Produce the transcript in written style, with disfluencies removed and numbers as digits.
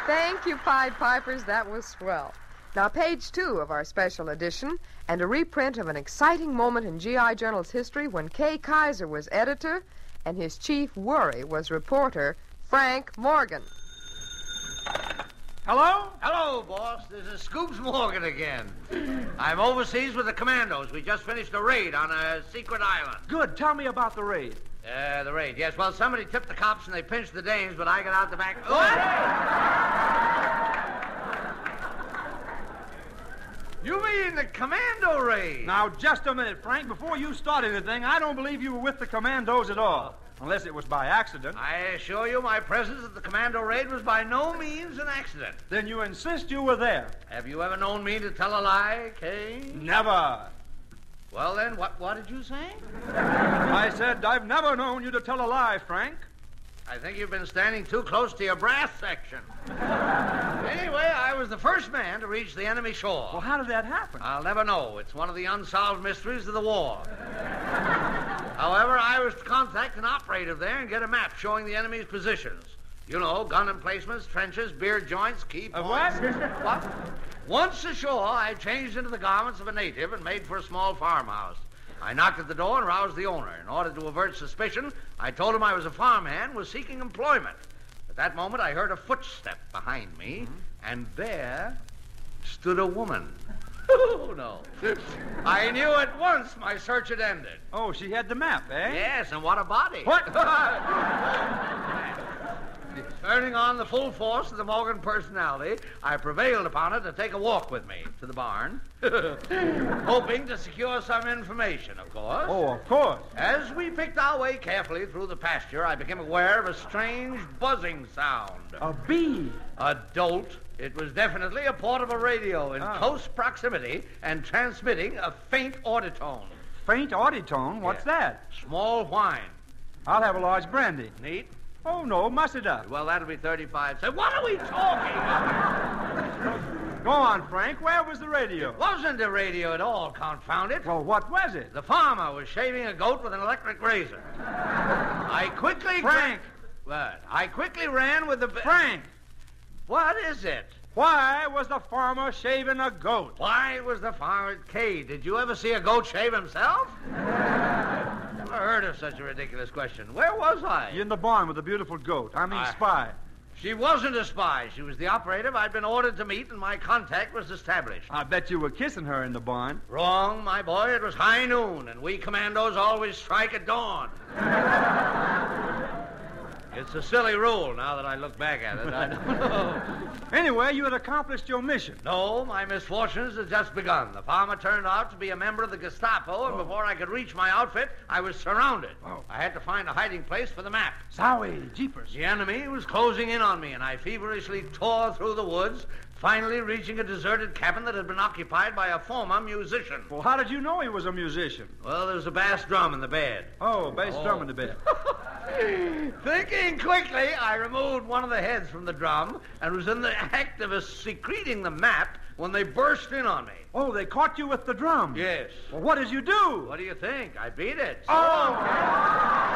Thank you, Pied Pipers. That was swell. Now, page 2 of our special edition, and a reprint of an exciting moment in G.I. Journal's history when Kay Kaiser was editor and his chief worry was reporter Frank Morgan. Hello? Hello, boss. This is Scoops Morgan again. I'm overseas with the commandos. We just finished a raid on a secret island. Good. Tell me about the raid. The raid, yes. Well, somebody tipped the cops and they pinched the dames, but I got out the back... What? You mean the commando raid? Now, just a minute, Frank. Before you start anything, I don't believe you were with the commandos at all. Unless it was by accident. I assure you my presence at the commando raid was by no means an accident. Then you insist you were there? Have you ever known me to tell a lie, Kay? Never. Well, then, what did you say? I said I've never known you to tell a lie, Frank. I think you've been standing too close to your brass section. Anyway, I was the first man to reach the enemy shore. Well, how did that happen? I'll never know. It's one of the unsolved mysteries of the war. However, I was to contact an operator there and get a map showing the enemy's positions. You know, gun emplacements, trenches, beer joints, key points. What? What? Once ashore, I changed into the garments of a native and made for a small farmhouse. I knocked at the door and roused the owner. In order to avert suspicion, I told him I was a farmhand, was seeking employment. At that moment, I heard a footstep behind me, and there stood a woman. Oh, no. I knew at once my search had ended. Oh, she had the map, eh? Yes, and what a body. What? Turning on the full force of the Morgan personality, I prevailed upon her to take a walk with me to the barn, hoping to secure some information, of course. Oh, of course. As we picked our way carefully through the pasture, I became aware of a strange buzzing sound. A bee. A dolt. It was definitely a portable radio in close proximity and transmitting a faint auditone. Faint auditone? What's that? Small whine. I'll have a large brandy. Neat? Oh, no, muss it up. Well, that'll be 35 cents. What are we talking about? Go on, Frank. Where was the radio? It wasn't a radio at all, confound it. Well, what was it? The farmer was shaving a goat with an electric razor. I quickly... Frank! What? I quickly ran with the... Frank! What is it? Why was the farmer shaving a goat? Why was the farmer... Kay, did you ever see a goat shave himself? Never heard of such a ridiculous question. Where was I? In the barn with the beautiful goat. I mean, spy. She wasn't a spy. She was the operative I'd been ordered to meet, and my contact was established. I bet you were kissing her in the barn. Wrong, my boy. It was high noon, and we commandos always strike at dawn. It's a silly rule now that I look back at it. I don't know. Anyway, you had accomplished your mission. No, my misfortunes had just begun. The farmer turned out to be a member of the Gestapo, and before I could reach my outfit, I was surrounded. I had to find a hiding place for the map. Zowie, jeepers. The enemy was closing in on me, and I feverishly tore through the woods, finally reaching a deserted cabin that had been occupied by a former musician. Well, how did you know he was a musician? Well, there was a bass drum in the bed. Oh, bass drum in the bed. Thinking quickly, I removed one of the heads from the drum and was in the act of secreting the map when they burst in on me. Oh, they caught you with the drum? Yes. Well, what did you do? What do you think? I beat it. Oh!